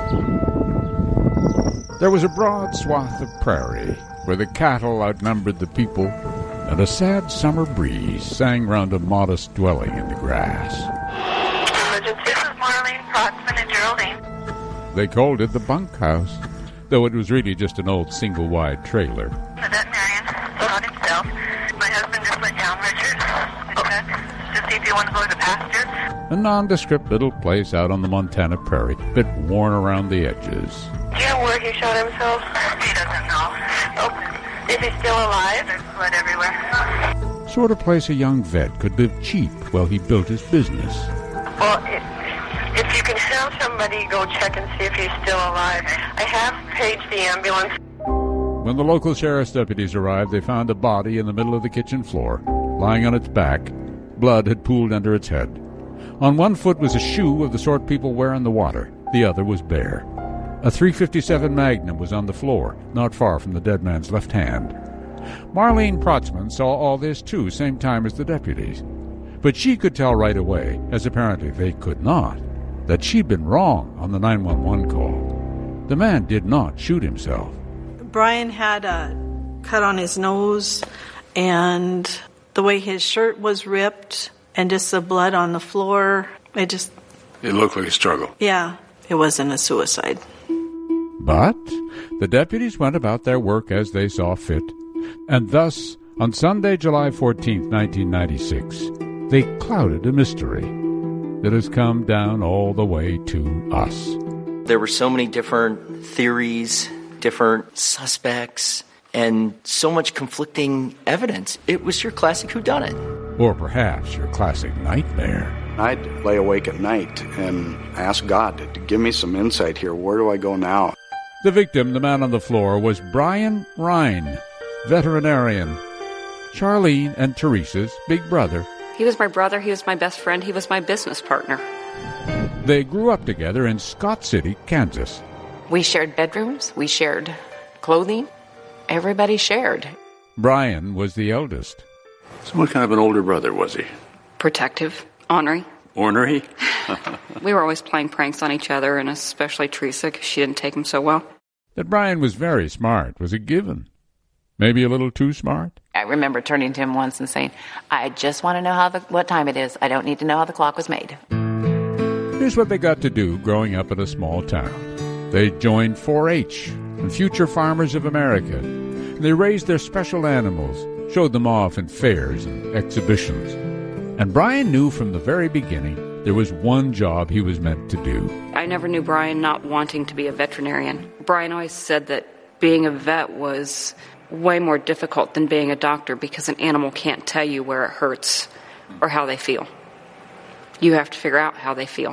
There was a broad swath of prairie where the cattle outnumbered the people, and a sad summer breeze sang round a modest dwelling in the grass. Emergency. This is Marlene Protzman and Geraldine. They called it the bunkhouse, though it was really just an old single-wide trailer. The veterinarian shot himself. My husband just went down, Richard, to see if you want to go to the pasture. A nondescript little place out on the Montana prairie, a bit worn around the edges. Do you know where he shot himself? He doesn't know. Oh, is he still alive? There's blood everywhere. Sort of place a young vet could live cheap while he built his business. Well, if you can have somebody go check and see if he's still alive. I have paged the ambulance. When the local sheriff's deputies arrived, they found a body in the middle of the kitchen floor, lying on its back. Blood had pooled under its head. On one foot was a shoe of the sort people wear in the water. The other was bare. A .357 Magnum was on the floor, not far from the dead man's left hand. Marlene Protzman saw all this, too, same time as the deputies. But she could tell right away, as apparently they could not, that she'd been wrong on the 911 call. The man did not shoot himself. Brian had a cut on his nose, and the way his shirt was ripped, and just the blood on the floor, it looked like a struggle. Yeah, it wasn't a suicide. But the deputies went about their work as they saw fit, and thus, on Sunday, July 14th, 1996, they clouded a mystery that has come down all the way to us. There were so many different theories, different suspects, and so much conflicting evidence. It was your classic whodunit. Or perhaps your classic nightmare. I'd lay awake at night and ask God to give me some insight here. Where do I go now? The victim, the man on the floor, was Brian Rhine, veterinarian, Charlene and Teresa's big brother. He was my brother, he was my best friend, he was my business partner. They grew up together in Scott City, Kansas. We shared bedrooms, we shared clothing, everybody shared. Brian was the eldest. So what kind of an older brother was he? Protective, ornery. Ornery? We were always playing pranks on each other, and especially Teresa, because she didn't take him so well. That Brian was very smart was a given. Maybe a little too smart. I remember turning to him once and saying, I just want to know what time it is. I don't need to know how the clock was made. Here's what they got to do growing up in a small town. They joined 4-H and Future Farmers of America. They raised their special animals, showed them off in fairs and exhibitions. And Brian knew from the very beginning there was one job he was meant to do. I never knew Brian not wanting to be a veterinarian. Brian always said that being a vet was way more difficult than being a doctor because an animal can't tell you where it hurts or how they feel. You have to figure out how they feel.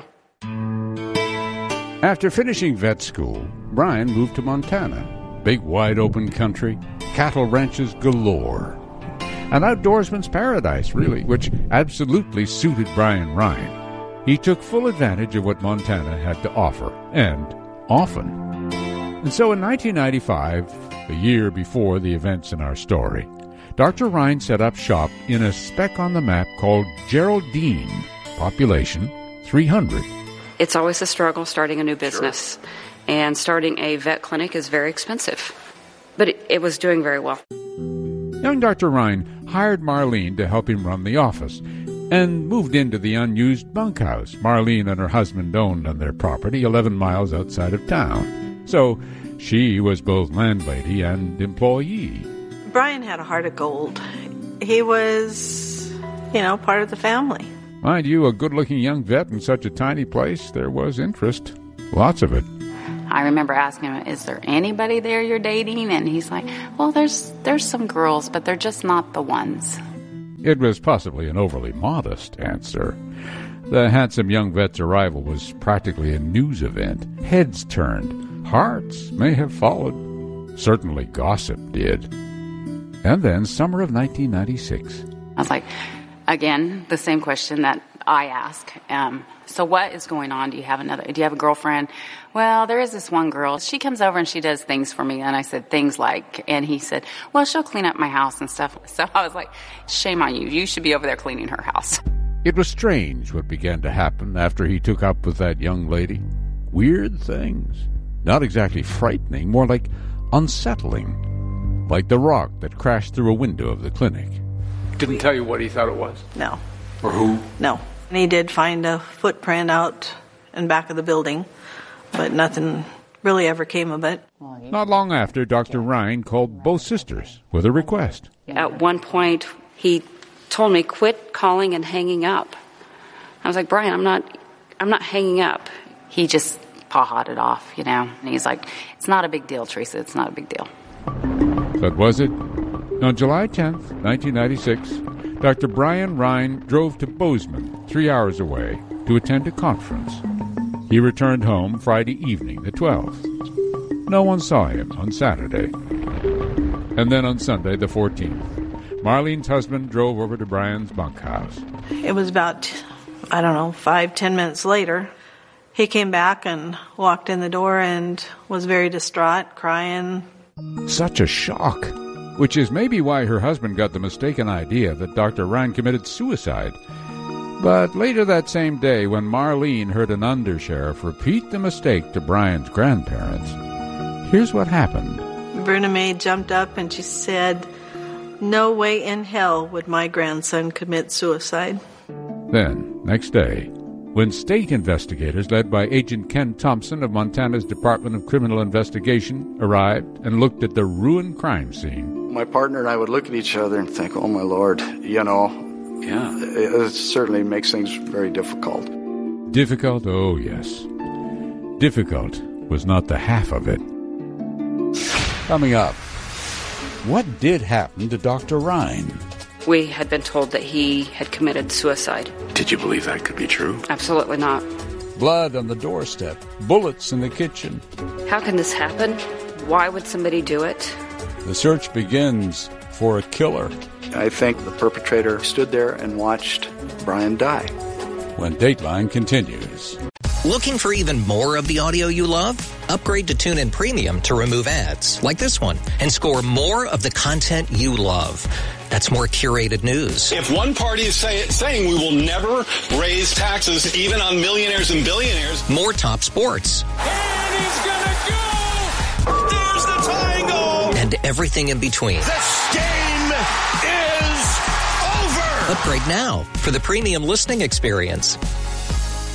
After finishing vet school, Brian moved to Montana. Big wide open country, cattle ranches galore. An outdoorsman's paradise, really, which absolutely suited Brian Rhine. He took full advantage of what Montana had to offer, and often. And so in 1995, a year before the events in our story, Dr. Rhine set up shop in a speck on the map called Geraldine, population 300. It's always a struggle starting a new business, and starting a vet clinic is very expensive. But it was doing very well. Young Dr. Rhine hired Marlene to help him run the office and moved into the unused bunkhouse Marlene and her husband owned on their property 11 miles outside of town. So she was both landlady and employee. Brian had a heart of gold. He was, part of the family. Mind you, a good-looking young vet in such a tiny place, there was interest. Lots of it. I remember asking him, is there anybody there you're dating? And he's like, well, there's some girls, but they're just not the ones. It was possibly an overly modest answer. The handsome young vet's arrival was practically a news event. Heads turned. Hearts may have followed. Certainly gossip did. And then, summer of 1996. I was like, again, the same question that I ask. So what is going on? Do you have a girlfriend? Well, there is this one girl. She comes over and she does things for me. And I said, things like, and he said, well, she'll clean up my house and stuff. So I was like, shame on you. You should be over there cleaning her house. It was strange what began to happen after he took up with that young lady. weird things. Not exactly frightening, more like unsettling. Like the rock that crashed through a window of the clinic. Didn't tell you what he thought it was? No. Or who? No. And he did find a footprint out in back of the building, but nothing really ever came of it. Not long after, Dr. Ryan called both sisters with a request. At one point, he told me, quit calling and hanging up. I was like, Brian, I'm not hanging up. He just pawed it off, And he's like, it's not a big deal, Teresa. It's not a big deal. But was it? On July 10th, 1996, Dr. Brian Ryan drove to Bozeman, 3 hours away, to attend a conference. He returned home Friday evening, the 12th. No one saw him on Saturday. And then on Sunday, the 14th, Marlene's husband drove over to Brian's bunkhouse. It was about, 5-10 minutes later. He came back and walked in the door and was very distraught, crying. Such a shock, which is maybe why her husband got the mistaken idea that Dr. Ryan committed suicide. But later that same day, when Marlene heard an undersheriff repeat the mistake to Brian's grandparents, here's what happened. Verna May jumped up and she said, "No way in hell would my grandson commit suicide." Then, next day, when state investigators led by Agent Ken Thompson of Montana's Department of Criminal Investigation arrived and looked at the ruined crime scene. My partner and I would look at each other and think, oh, my Lord, it certainly makes things very difficult. Difficult? Oh, yes. Difficult was not the half of it. Coming up, what did happen to Dr. Ryan? We had been told that he had committed suicide. Did you believe that could be true? Absolutely not. Blood on the doorstep, bullets in the kitchen. How can this happen? Why would somebody do it? The search begins for a killer. I think the perpetrator stood there and watched Brian die. When Dateline continues. Looking for even more of the audio you love? Upgrade to TuneIn Premium to remove ads, like this one, and score more of the content you love. That's more curated news. If one party is saying we will never raise taxes even on millionaires and billionaires. More top sports. And he's gonna go! There's the tying goal! And everything in between. This game is over! Upgrade now for the premium listening experience.